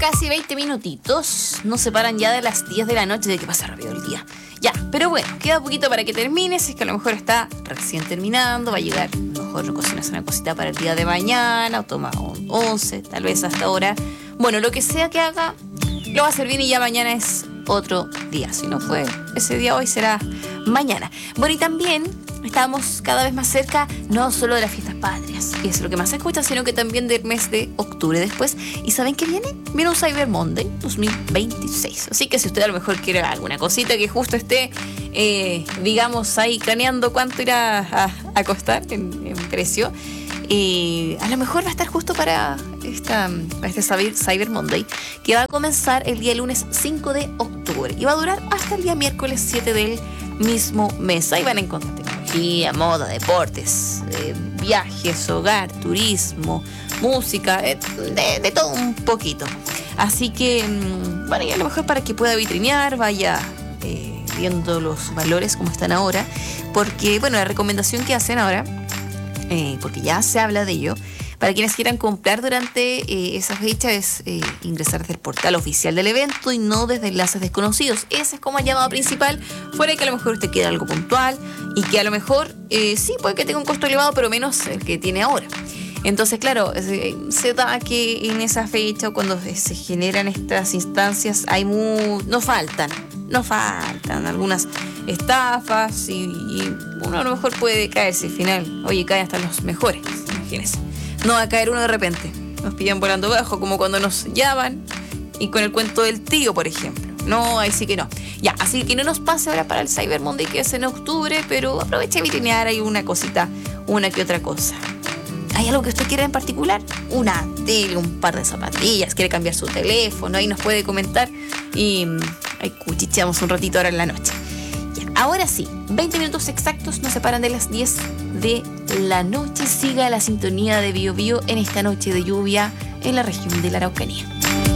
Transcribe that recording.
casi 20 minutitos. Nos separan ya de las 10 de la noche, de que pasa rápido el día. Ya, pero bueno, queda poquito para que termine. Si es que a lo mejor está recién terminando, va a llegar, a lo mejor cocinas una cosita para el día de mañana, o toma un 11, tal vez hasta ahora. Bueno, lo que sea que haga, lo va a hacer bien y ya mañana es otro día. Si no fue ese día hoy, será mañana. Bueno, y también estamos cada vez más cerca, no solo de las fiestas patrias, que es lo que más se escucha, sino que también del mes de octubre después. ¿Y saben qué viene? Viene un Cyber Monday 2026. Así que si usted a lo mejor quiere alguna cosita que justo esté, digamos, ahí craneando cuánto irá a costar en precio, a lo mejor va a estar justo para este Cyber Monday, que va a comenzar el día lunes 5 de octubre y va a durar hasta el día miércoles 7 del mismo mes. Ahí van a encontrar tecnología, moda, deportes, viajes, hogar, turismo, música, de todo un poquito. Así que, bueno, y a lo mejor para que pueda vitrinear, vaya viendo los valores como están ahora, porque, bueno, la recomendación que hacen ahora, porque ya se habla de ello, para quienes quieran comprar durante esa fecha es ingresar desde el portal oficial del evento y no desde enlaces desconocidos. Ese es como el llamado principal, fuera de que a lo mejor usted quiera algo puntual y que a lo mejor sí puede que tenga un costo elevado, pero menos el que tiene ahora. Entonces, claro, se da que en esa fecha, cuando se generan estas instancias, no faltan algunas estafas y uno a lo mejor puede caerse al final. Oye, caen hasta los mejores, imagínense. No va a caer uno de repente. Nos pillan volando bajo, como cuando nos llaman y con el cuento del tío, por ejemplo. No, ahí sí que no. Ya, así que no nos pase ahora para el Cyber Monday, que es en octubre, pero aproveche a vitrinear ahí una cosita, una que otra cosa. ¿Hay algo que usted quiera en particular? Una tele, un par de zapatillas, quiere cambiar su teléfono, ahí nos puede comentar y ahí cuchicheamos un ratito ahora en la noche. Ya, ahora sí, 20 minutos exactos nos separan de las 10 de la noche. Siga la sintonía de Bio Bio en esta noche de lluvia en la región de la Araucanía.